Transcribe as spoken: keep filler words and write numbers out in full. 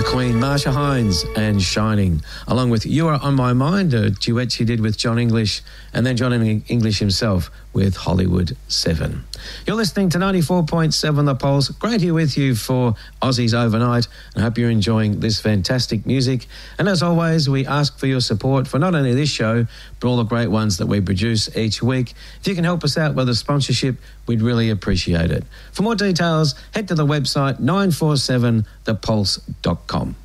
Queen, Marsha Hines and Shining, along with You Are On My Mind, a duet she did with John English, and then John English himself with Hollywood seven. You're listening to ninety-four point seven The Pulse. Great here with you for Aussies Overnight, and I hope you're enjoying this fantastic music. And as always, we ask for your support for not only this show, but all the great ones that we produce each week. If you can help us out with a sponsorship, we'd really appreciate it. For more details, head to the website nine four seven the pulse dot com.